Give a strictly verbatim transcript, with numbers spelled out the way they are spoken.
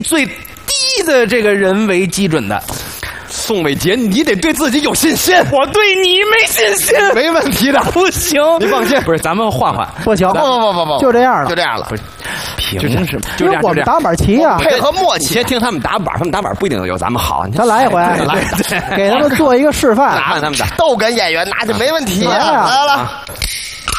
最低的这个人为基准的。 宋伟杰，你得对自己有信心。 我对你没信心， 没问题的， 不行， 你放心。 不是，咱们换换， 不行， 不不不不不， 就这样了， 就这样了。 不是，凭什么？就这样， 我们打板齐啊， 配合默契。 你先听他们打板，他们打板不一定有咱们好。 咱来一回， 来， 给他们做一个示范， 看他们打， 逗哏演员那就没问题。 来了， 来了。